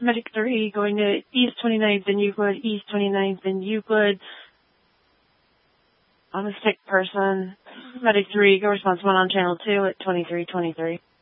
Medic 3 going to East 29th and Euclid, East 29th and Euclid. I'm a sick person. Medic 3, go response 1 on channel 2 at 2323.